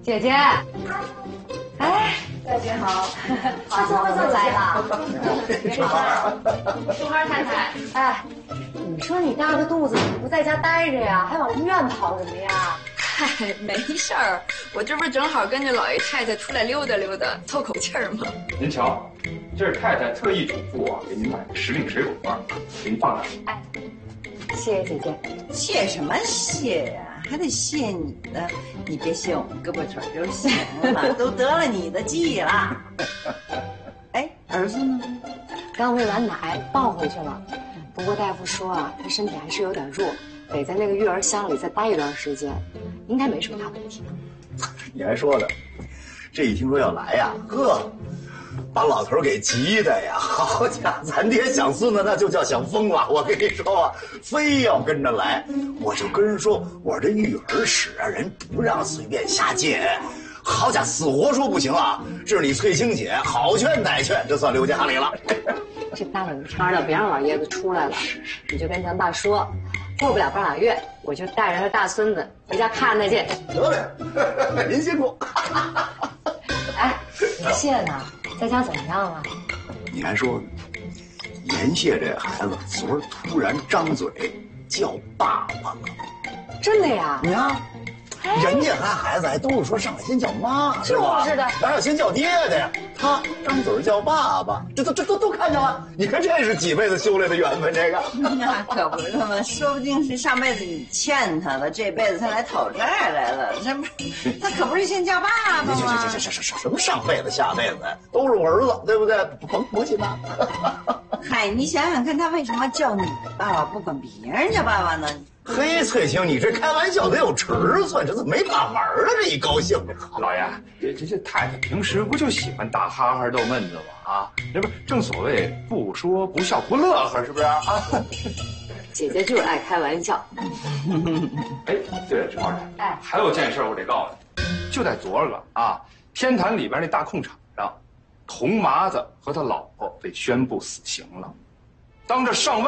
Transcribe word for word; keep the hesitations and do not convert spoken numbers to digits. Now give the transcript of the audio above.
姐姐，哎， 大姐好， 快坐快坐，来了。 你好，淑花太太。 哎，你说你大个肚子，你不在家待着呀，还往医院跑什么呀？ 嗨，没事儿，我这不是正好跟着老爷太太出来溜达溜达，透口气儿吗？ 您瞧，这是太太特意嘱咐我给您买的时令水果罐，给您放这儿。 哎，谢谢姐姐。 谢什么谢呀、啊？还得谢你呢，你别谢我们胳膊腿就行了，都得了你的计了。哎，儿子呢？ 刚喂完奶，抱回去了。不过大夫说啊，他身体还是有点弱，得在那个育儿箱里再待一段时间，应该没什么大问题。 你还说的，这一听说要来呀，呵，把老头给急的呀！好家伙，咱爹想孙子那就叫想疯了。我跟你说啊，非要跟着来，我就跟人说，我说这育儿室啊，人不让随便瞎进。好家伙，死活说不行啊！这是你翠青姐，好劝歹劝，这算刘家里了。 这大冷天的，别让老爷子出来了。你就跟咱爸说，过不了半拉月，我就带着他大孙子回家看他去。 得嘞，您辛苦。 哎，严谢呢？在家怎么样了？ 你还说，严谢这孩子昨儿突然张嘴叫爸爸了。 真的呀？ 你看。人家还孩子还都是说上来先叫妈，是吧？ 是的， 哪有先叫爹的呀？他张嘴叫爸爸，这都这都都看见了。你看这是几辈子修来的缘分，这个那可不是嘛，说不定是上辈子你欠他的，这辈子他来讨债来了。这不，他可不是先叫爸爸吗？ 这这这这这什么上辈子下辈子呀？都是我儿子，对不对？甭甭气他。 嗨，你想想看，他为什么叫你爸爸，不管别人叫爸爸呢？ 嘿，翠青，你这开玩笑得有尺寸，这怎么没把门了？这一高兴， 老爷，这这这太太平时不就喜欢打哈哈逗闷子吗？啊，这不正所谓不说不笑不乐呵，是不是啊？ 姐姐就是爱开玩笑。 哎，对了，菊花姐，哎，还有件事我得告诉你，就在昨儿个啊，天坛里边那大空场上，童麻子和他老婆被宣布死刑了，当着上万。